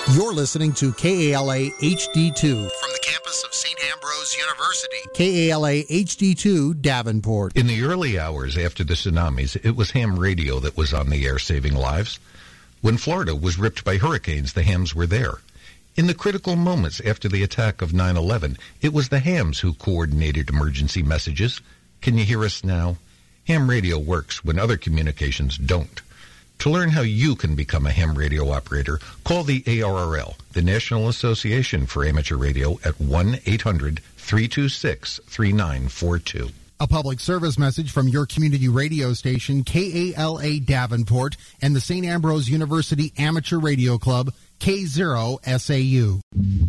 You're listening to KALA HD2 from the campus of St. Ambrose University. KALA HD2 Davenport. In the early hours after the tsunamis, it was ham radio that was on the air saving lives. When Florida was ripped by hurricanes, the hams were there. In the critical moments after the attack of 9/11, it was the hams who coordinated emergency messages. Can you hear us now? Ham radio works when other communications don't. To learn how you can become a ham radio operator, call the ARRL, the National Association for Amateur Radio, at 1-800-326-3942. A public service message from your community radio station, KALA Davenport, and the St. Ambrose University Amateur Radio Club, K0SAU.